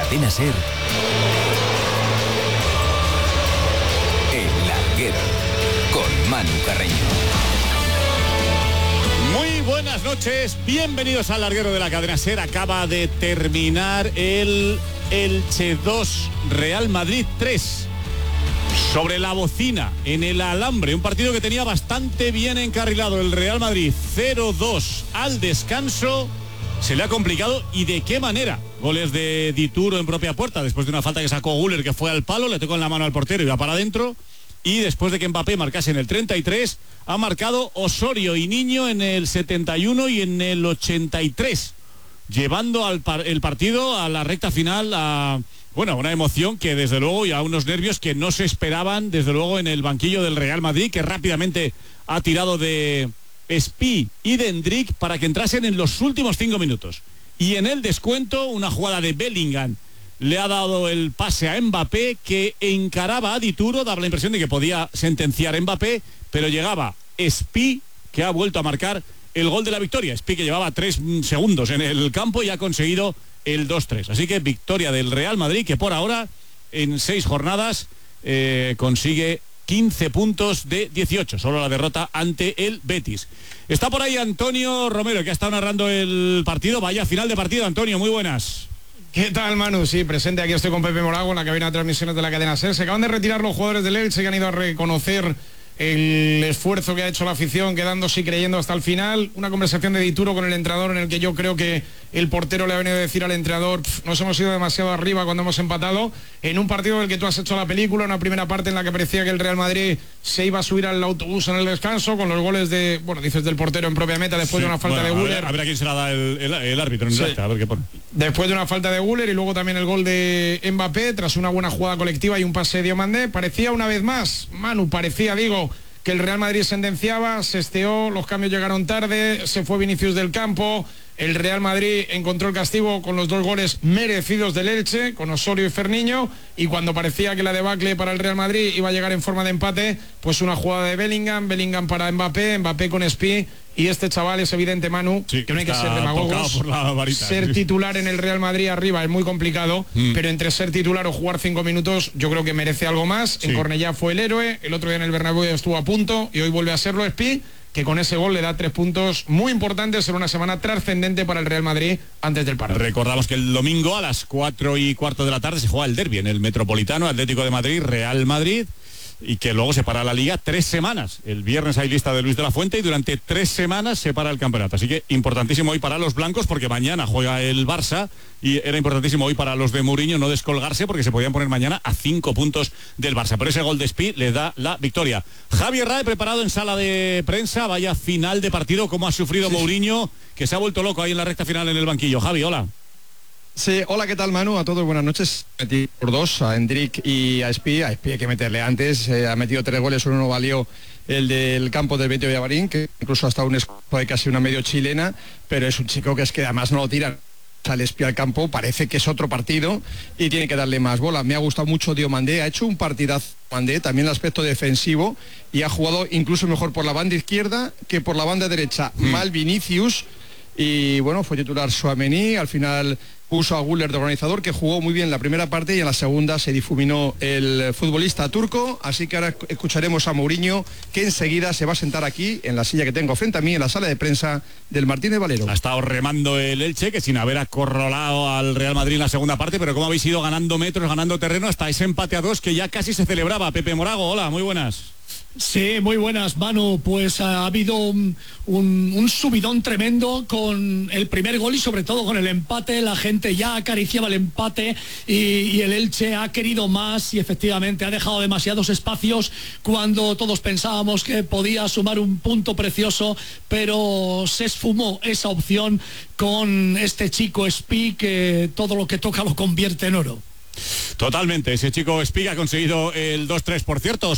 Cadena SER, El Larguero, con Manu Carreño. Muy buenas noches, bienvenidos al Larguero de la Cadena SER. Acaba de terminar el Elche 2, Real Madrid 3. Sobre la bocina, en el alambre, un partido que tenía bastante bien encarrilado el Real Madrid. 0-2 al descanso. Se le ha complicado, y de qué manera. Goles de Dituro en propia puerta, después de una falta que sacó Güler, que fue al palo, le tocó en la mano al portero y va para adentro. Y después de que Mbappé marcase en el 33, ha marcado Osorio y Niño en el 71 y en el 83, llevando el partido a la recta final, a una emoción que desde luego, y a unos nervios que no se esperaban desde luego en el banquillo del Real Madrid, que rápidamente ha tirado de Espí y de Endrick para que entrasen en los últimos 5 minutos. Y en el descuento, una jugada de Bellingham le ha dado el pase a Mbappé, que encaraba a Dituro, daba la impresión de que podía sentenciar a Mbappé, pero llegaba Espí, que ha vuelto a marcar el gol de la victoria. Espí, que llevaba 3 segundos en el campo, y ha conseguido el 2-3. Así que victoria del Real Madrid, que por ahora en 6 jornadas consigue 15 puntos de 18, solo la derrota ante el Betis. Está por ahí Antonio Romero, que ha estado narrando el partido. Vaya final de partido, Antonio, muy buenas. ¿Qué tal, Manu? Sí, presente, aquí estoy con Pepe Morago en la cabina de transmisiones de la cadena SER. Se acaban de retirar los jugadores del Elche, que han ido a reconocer el esfuerzo que ha hecho la afición, quedándose y creyendo hasta el final. Una conversación de Dituro con el entrenador, en el que yo creo que el portero le ha venido a decir al entrenador: nos hemos ido demasiado arriba cuando hemos empatado, en un partido del que tú has hecho la película, una primera parte en la que parecía que el Real Madrid se iba a subir al autobús en el descanso, con los goles de, dices, del portero en propia meta, después de una falta de Güler. A ver a quién será el árbitro, sí. A ver qué pone. Después de una falta de Güler, y luego también el gol de Mbappé, tras una buena jugada colectiva y un pase de Diomandé. Parecía una vez más, Manu, que el Real Madrid sentenciaba, se esteó, los cambios llegaron tarde, se fue Vinicius del campo. El Real Madrid encontró el castigo con los 2 goles merecidos del Elche, con Osorio y Ferniño, y cuando parecía que la debacle para el Real Madrid iba a llegar en forma de empate, pues una jugada de Bellingham para Mbappé con Espí. Y este chaval es evidente, Manu, sí, que no hay que ser demagogos. Ser titular en el Real Madrid arriba es muy complicado, pero entre ser titular o jugar 5 minutos, yo creo que merece algo más. Sí. En Cornellá fue el héroe, el otro día en el Bernabéu estuvo a punto, y hoy vuelve a serlo Espí, que con ese gol le da 3 puntos muy importantes en una semana trascendente para el Real Madrid antes del paro. Recordamos que el domingo a las 4:15 de la tarde se juega el derbi en el Metropolitano, Atlético de Madrid, Real Madrid, y que luego se para la Liga 3 semanas. El viernes hay lista de Luis de la Fuente, y durante 3 semanas se para el campeonato. Así que importantísimo hoy para los blancos, porque mañana juega el Barça, y era importantísimo hoy para los de Mourinho no descolgarse, porque se podían poner mañana a 5 puntos del Barça. Pero ese gol de Espí le da la victoria. Javi Herrera, preparado en sala de prensa. Vaya final de partido, cómo ha sufrido Mourinho, que se ha vuelto loco ahí en la recta final en el banquillo. Javi, hola. Sí, hola, ¿qué tal, Manu? A todos, buenas noches. Metí por 2 a Endrick y a Espí. A Espí hay que meterle antes, ha metido 3 goles, solo uno valió el del campo del Betis Villamarín, que incluso hasta un escudo de casi una medio chilena, pero es un chico que es que además no lo tiran. Sale Espí al campo, parece que es otro partido y tiene que darle más bola. Me ha gustado mucho Diomandé, ha hecho un partidazo Diomandé, también el aspecto defensivo, y ha jugado incluso mejor por la banda izquierda que por la banda derecha. Mal Vinicius, y fue titular Tchouaméni, al final puso a Güler de organizador, que jugó muy bien la primera parte, y en la segunda se difuminó el futbolista turco. Así que ahora escucharemos a Mourinho, que enseguida se va a sentar aquí en la silla que tengo frente a mí, en la sala de prensa del Martínez Valero. Ha estado remando el Elche, que sin haber acorralado al Real Madrid en la segunda parte, pero como habéis ido ganando metros, ganando terreno, hasta ese empate a 2 que ya casi se celebraba. Pepe Morago, hola, muy buenas. Sí, muy buenas, Manu. Pues ha habido un subidón tremendo con el primer gol, y sobre todo con el empate. La gente ya acariciaba el empate, y el Elche ha querido más, y efectivamente ha dejado demasiados espacios cuando todos pensábamos que podía sumar un punto precioso, pero se esfumó esa opción con este chico Espí, que todo lo que toca lo convierte en oro. Totalmente, ese chico Espí ha conseguido el 2-3, por cierto.